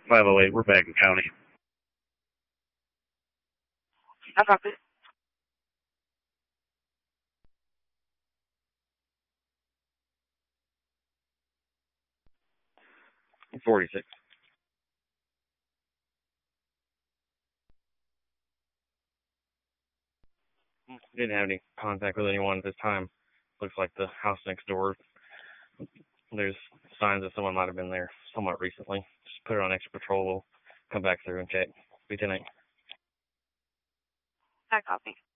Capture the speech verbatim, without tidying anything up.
five oh eight, we're back in county. I copy. forty-six. Didn't have any contact with anyone at this time. Looks like the house next door, there's signs that someone might have been there somewhat recently. Just put it on extra patrol. We'll come back through and check. B ten eight. I copy.